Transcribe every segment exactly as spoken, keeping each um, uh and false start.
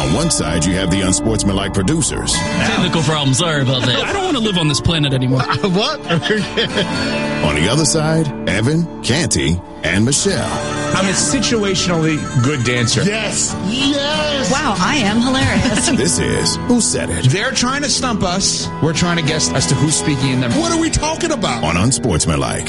On one side, you have the unsportsmanlike producers. Technical problem. Sorry about that. I don't want to live on this planet anymore. What? On the other side, Evan, Canty, and Michelle. I'm a situationally good dancer. Yes. Yes. Wow, I am hilarious. This is Who Said It? They're trying to stump us. We're trying to guess as to who's speaking in them. What are we talking about? On Unsportsmanlike.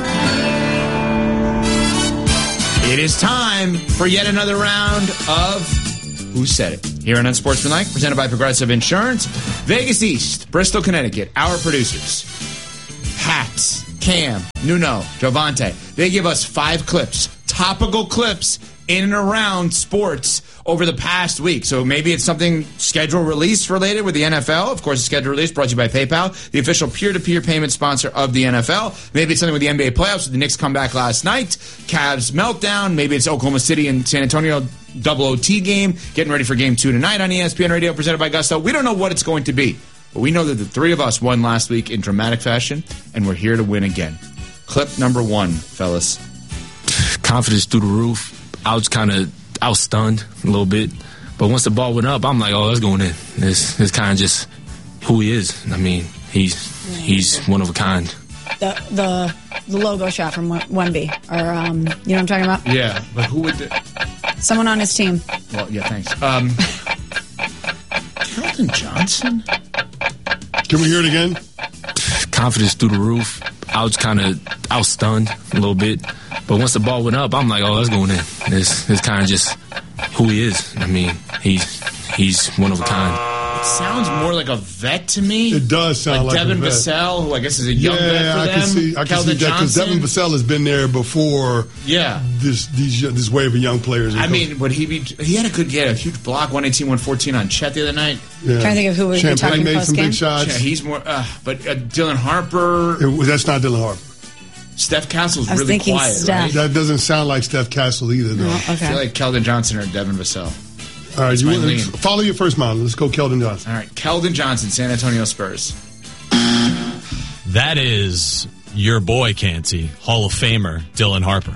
It is time for yet another round of Who Said It? Here on Unsportsmanlike, presented by Progressive Insurance. Vegas East, Bristol, Connecticut, our producers. Pat, Cam, Nuno, Jovante. They give us five clips, topical clips in and around sports over the past week. So maybe it's something schedule release related with the N F L. Of course, schedule release brought to you by PayPal, the official peer-to-peer payment sponsor of the N F L. Maybe it's something with the N B A playoffs with the Knicks comeback last night, Cavs meltdown. Maybe it's Oklahoma City and San Antonio double O T game, getting ready for game two tonight on E S P N Radio, presented by Gusto. We don't know what it's going to be, but we know that the three of us won last week in dramatic fashion, and we're here to win again. Clip number one, fellas. Confidence through the roof. I was kind of, I was stunned a little bit. But once the ball went up, I'm like, oh, that's going in. It's, it's kind of just who he is. I mean, he's he's one of a kind. The the, the logo shot from Wemby. Or, um, you know what I'm talking about? Yeah, but who would... The... Someone on his team. Well, yeah, thanks. Um, Keldon Johnson? Can we hear it again? Confidence through the roof. I was kind of, I was stunned a little bit. But once the ball went up, I'm like, oh, that's going in. It's, it's kind of just who he is. I mean, he's he's one of a kind. It sounds more like a vet to me. It does sound like, like Devin a vet. Vassell, who I guess is a young yeah, vet for I them. Can see, I can Keldon see that because Johnson. Devin Vassell has been there before. Yeah, this these this wave of young players. I mean, would he be? He had a good, he had a huge block, one eighteen, one fourteen on Chet the other night. Yeah. Trying to think of who would be talking made post some game. big shots. Yeah, he's more, uh, but uh, Dylan Harper. It, that's not Dylan Harper. Steph Castle's I was really thinking quiet, Steph. right? That doesn't sound like Steph Castle either, though. Oh, okay. I feel like Keldon Johnson or Devin Vassell. All right, you my want, lean. follow your first model. Let's go, Keldon Johnson. All right, Keldon Johnson, San Antonio Spurs. That is your boy, Canty, Hall of Famer Dylan Harper.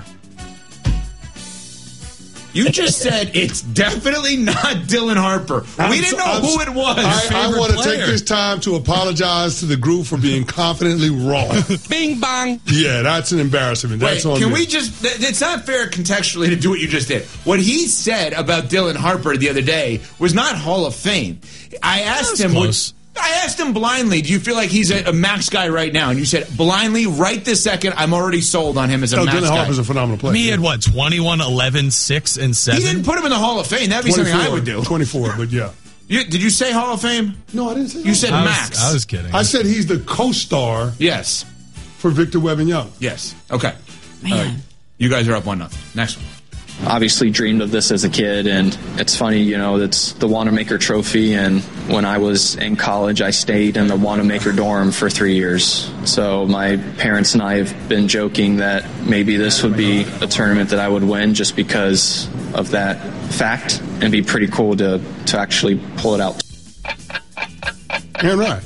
You just said it's definitely not Dylan Harper. I'm we didn't so- know I'm who so- it was. I, I want to player. take this time to apologize to the group for being confidently wrong. Bing bong. Yeah, that's an embarrassment. That's Wait, on can me. we just... th- It's not fair contextually to do what you just did. What he said about Dylan Harper the other day was not Hall of Fame. I asked him... close. Would, I asked him blindly, do you feel like he's a, a max guy right now? And you said, blindly, right this second, I'm already sold on him as a No, max Dylan guy. Harper's a phenomenal player. I mean, he had what, twenty-one, eleven, six, and seven? He didn't put him in the Hall of Fame. That'd be something I would do. twenty-four, but yeah. You, did you say Hall of Fame? No, I didn't say You said I was, max. I was kidding. I said he's the co-star Yes. for Victor Wembanyama. Yes. Okay. Man. All right. You guys are up one nothing. Next one. Obviously dreamed of this as a kid, and it's funny, you know, it's the Wanamaker Trophy, and when I was in college, I stayed in the Wanamaker dorm for three years. So my parents and I have been joking that maybe this would be a tournament that I would win just because of that fact, and it'd be pretty cool to, to actually pull it out. Aaron Wright.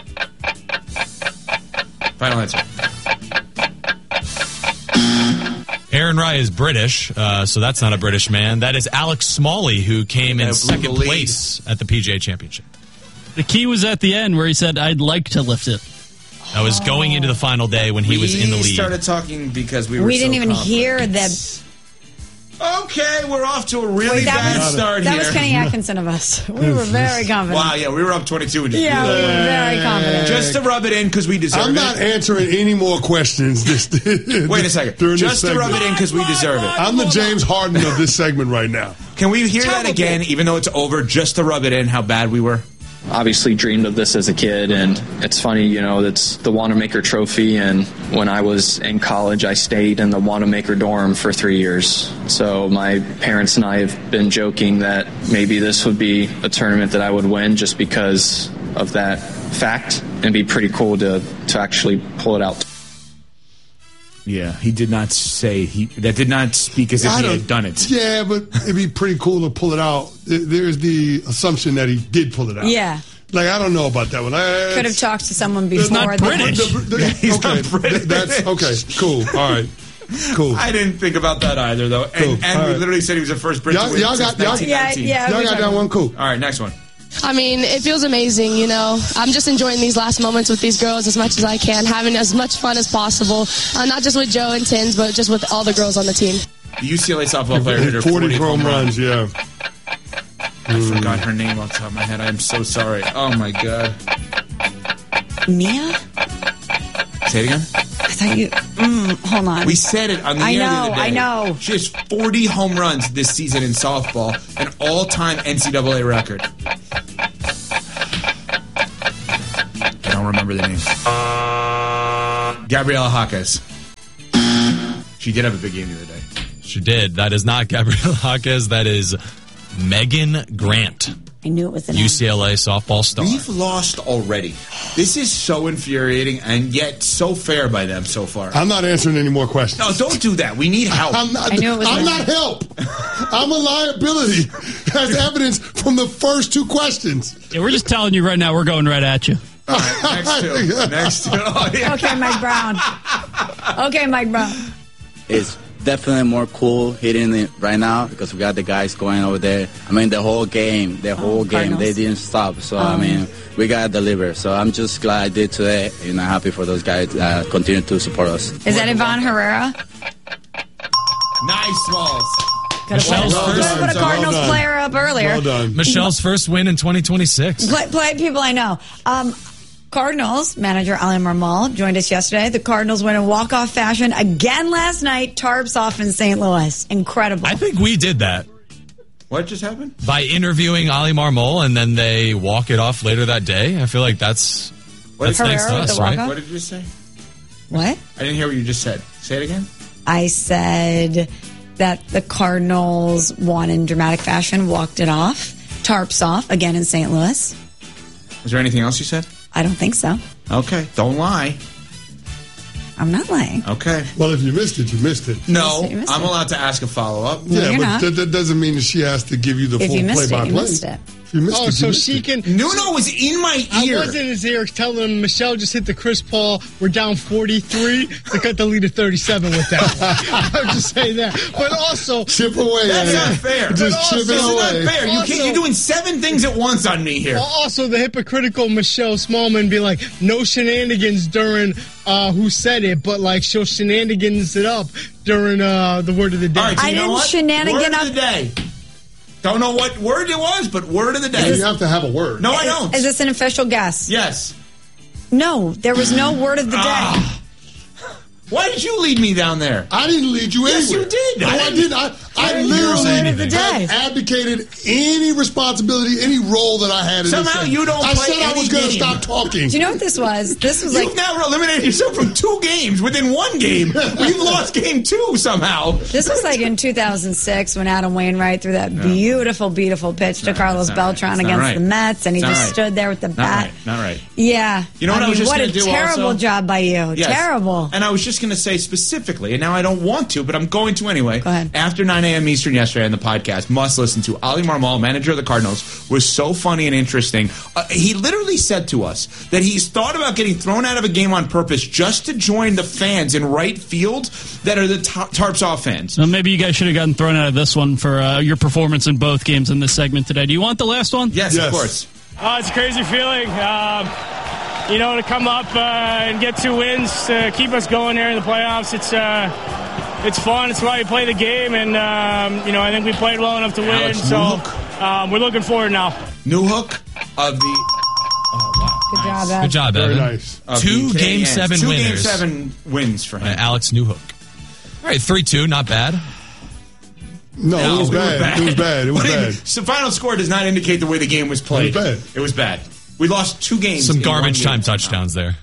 Final answer. Aaron Rye is British, uh, so that's not a British man. That is Alex Smalley, who came in blew second the lead. place at the P G A Championship. The key was at the end where he said, I'd like to lift it. That was going into the final day when he was in the We lead. started talking because we were We didn't so even confident. hear that. Okay, we're off to a really Wait, that bad was, start that here. was Kenny Atkinson of us. We were very confident. Wow, yeah, we were up twenty-two and just Yeah, blew we it. were very confident. Just to rub it in because we deserve I'm it. not answering any more questions. This, Wait a second. during Just this to rub segment. it in because we deserve it. I'm the James Harden of this segment right now. Can we hear that again, even though it's over, just to rub it in how bad we were? Obviously dreamed of this as a kid, and it's funny, you know, it's the Wanamaker Trophy, and when I was in college, I stayed in the Wanamaker dorm for three years. So my parents and I have been joking that maybe this would be a tournament that I would win just because of that fact, and it'd be pretty cool to, to actually pull it out. Yeah, he did not say he. That did not speak as if I he don't- had done it. Yeah, but it'd be pretty cool to pull it out. There's the assumption that he did pull it out. Yeah. Like, I don't know about that one. I, Could have talked to someone before. not that- British. The- the- He's okay, not British. th- That's okay. Cool. All right. Cool. I didn't think about that either, though. And, Cool. and All we right. literally said he was the first Brit Y'all- to win y'all since got- y'all- nineteen nineteen. Yeah, yeah. Y'all we got talked that one? Cool. All right, next one. I mean, it feels amazing, you know. I'm just enjoying these last moments with these girls as much as I can, having as much fun as possible, uh, not just with Joe and Tins, but just with all the girls on the team. The U C L A softball player hit her forty home runs, yeah. I forgot her name off the top of my head. I'm so sorry. Oh, my God. Mia? Say it again. I thought you. Mm, hold on. We said it on the I air the know, other day. I know. She has forty home runs this season in softball, an all-time N C double A record. I don't remember the name. Gabriela Jaquez. She did have a big game the other day. She did. That is not Gabriela Jaquez. That is Megan Grant, I knew it was an U C L A softball star. We've lost already. This is so infuriating and yet so fair by them so far. I'm not answering any more questions. No, don't do that. We need help. I'm not, I knew it was I'm wrong. not help. I'm a liability. As evidence from the first two questions. Yeah, we're just telling you right now, we're going right at you. All right, next two. Next two. Oh, yeah. Okay, Mike Brown. Okay, Mike Brown. It's definitely more cool hitting it right now because we got the guys going over there. I mean, the whole game, the whole game, Cardinals. they didn't stop. So, I Um, mean, we got to deliver. So, I'm just glad I did today, and I'm happy for those guys that uh, continue to support us. Is that Yvonne Herrera? Nice balls. Michelle's Could first, have put a Cardinals Well done. player up earlier. Well done. Michelle's first win in twenty twenty-six. Play, play people I know. Um, Cardinals manager Ali Marmol joined us yesterday. The Cardinals win in walk-off fashion again last night. Tarps off in Saint Louis. Incredible. I think we did that What just happened? by interviewing Ali Marmol, and then they walk it off later that day. I feel like that's that's Herrera thanks to with us, the right? walk-off? What did you say? What? I didn't hear what you just said. Say it again. I said that the Cardinals won in dramatic fashion, walked it off. Tarps off again in Saint Louis. Was there anything else you said? I don't think so. Okay. Don't lie. I'm not lying. Okay. Well, if you missed it, you missed it. No, You missed I'm it. allowed to ask a follow-up. No, Yeah, you're but not. that, that doesn't mean that she has to give you the If full you missed it, play-by-play. you missed it. If you missed Oh, it, you so missed she it. can. Nuno was in my I ear. was in his ear telling him Michelle just hit the Chris Paul. We're down forty-three. They cut the lead to thirty-seven with that one. I'm just saying that. But also, Chip away. That's Anna. not fair. Just But chip also, it this is away. not fair. You Also- can't, you're doing seven things at once on me here. also the hypocritical Michelle Smallman be like, no shenanigans during uh, who said it, but like she'll shenanigans it up during uh, the word of the day. All right, so I you know didn't what? shenanigan Word up- of the day. Don't know what word it was, but word of the day. You have to have a word. No, I don't. Is this an official guess? Yes. No, there was no word of the day. Ah. Why did you lead me down there? I didn't lead you Yes, anywhere. you did. No, I I, didn't- didn't. I, I didn't hear literally word of the day. had advocated any responsibility, any role that I had in Somehow this segment. you don't I play said I any was going to game. stop talking. Do you know what this was? This was like You've now eliminated yourself from two games within one game. We've lost game two somehow. this was like in two thousand six when Adam Wainwright threw that beautiful, beautiful pitch to Carlos it's not right. Beltran It's not against right. the Mets, and he It's not just right. stood there with the Not bat. right. Not right. Yeah. You know what I mean, was just what gonna a do terrible also? job by you. Yes. Terrible. And I was just going to say specifically, and now I don't want to, but I'm going to anyway. Go ahead. After nine a.m. Eastern yesterday on the podcast, must listen to Ali Marmol, manager of the Cardinals, was so funny and interesting. Uh, he literally said to us that he's thought about getting thrown out of a game on purpose just to join the fans in right field that are the tar- Tarps off fans. Well, maybe you guys should have gotten thrown out of this one for uh, your performance in both games in this segment today. Do you want the last one? Yes, Yes. of course. Oh, it's a crazy feeling. Um, you know, to come up uh, and get two wins to keep us going there in the playoffs. It's uh, it's fun. It's why we play the game, and um, you know, I think we played well enough to win. Alex so Newhook. um, we're looking forward now. New hook of the. Oh, wow. Good job, Ed. Good job, Very Evan. nice. Of Two the game K N. seven Two game winners. seven wins for him. Uh, Alex Newhook. All right, three two, not bad. No, No, it was we were bad. It was bad. It was What do you bad. mean? So final score does not indicate the way the game was played. It was bad. It was bad. We lost two games. Some in one garbage game. time touchdowns there.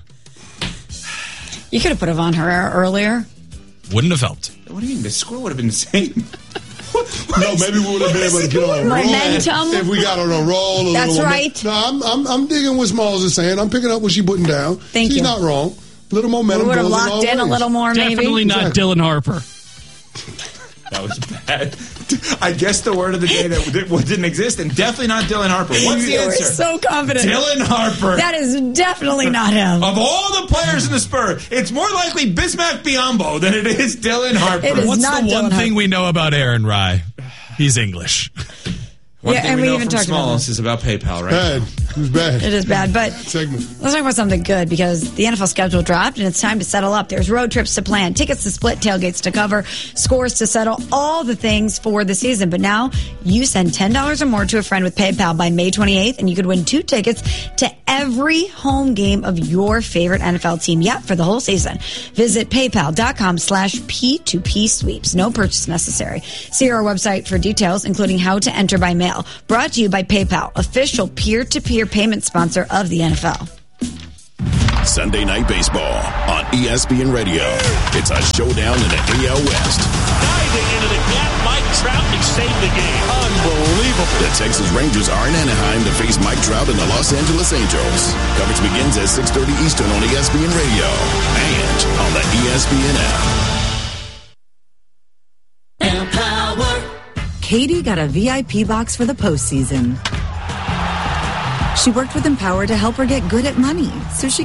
You could have put Yvonne Herrera earlier. Wouldn't have helped. What do you mean? The score would have been the same. No, maybe we would have been able to get on a roll Momentum. if we got on a roll. A That's little right. No, I'm, I'm, I'm digging what Smalls is saying. I'm picking up what she's putting down. Thank she's you. not wrong. Little We momentum. would have goes a locked long in a ways. little more, maybe. Definitely not Exactly. Dylan Harper. That was bad. I guess the word of the day that didn't exist, and definitely not Dylan Harper. What's the You were answer? so confident. Dylan Harper. That is definitely not him. Of all the players in the Spur, it's more likely Bismack Biyombo than it is Dylan Harper. It is What's not the one Dylan thing Harper. we know about Aaron Rye? He's English. One Yeah, thing and we we know even from talked about Smalls is about PayPal, right? Bad. It was bad. It is bad, but Segment. let's talk about something good because the N F L schedule dropped and it's time to settle up. There's road trips to plan, tickets to split, tailgates to cover, scores to settle, all the things for the season. But now you send ten dollars or more to a friend with PayPal by May twenty-eighth and you could win two tickets to every home game of your favorite N F L team yet for the whole season. Visit paypal.com slash P2P sweeps. No purchase necessary. See our website for details, including how to enter by mail. Brought to you by PayPal, official peer-to-peer payment sponsor of the N F L. Sunday Night Baseball on E S P N Radio. It's a showdown in the A L West. Diving into the gap, Mike Trout, he saved the game. Unbelievable. The Texas Rangers are in Anaheim to face Mike Trout and the Los Angeles Angels. Coverage begins at six thirty Eastern on E S P N Radio and on the E S P N app. Empower. Katie got a V I P box for the postseason. She worked with Empower to help her get good at money so she